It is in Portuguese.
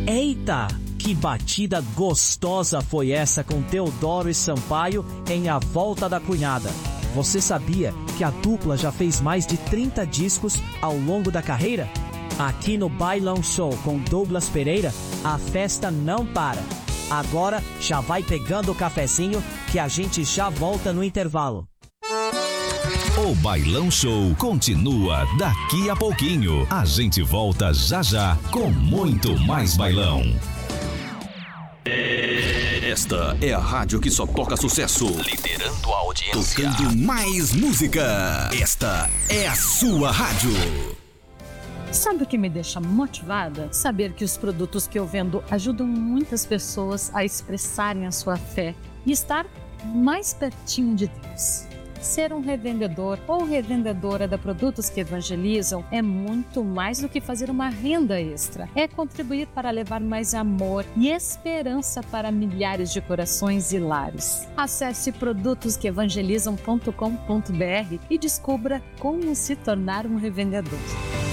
Eita, que batida gostosa foi essa com Teodoro e Sampaio em A Volta da Cunhada. Você sabia que a dupla já fez mais de 30 discos ao longo da carreira? Aqui no Bailão Show com Douglas Pereira, a festa não para. Agora já vai pegando o cafezinho que a gente já volta no intervalo. O Bailão Show continua daqui a pouquinho. A gente volta já já com muito mais bailão. Esta é a rádio que só toca sucesso, liderando a audiência, tocando mais música. Esta é a sua rádio. Sabe o que me deixa motivada? Saber que os produtos que eu vendo ajudam muitas pessoas a expressarem a sua fé e estar mais pertinho de Deus. Ser um revendedor ou revendedora da Produtos que Evangelizam é muito mais do que fazer uma renda extra. É contribuir para levar mais amor e esperança para milhares de corações e lares. Acesse produtosqueevangelizam.com.br e descubra como se tornar um revendedor.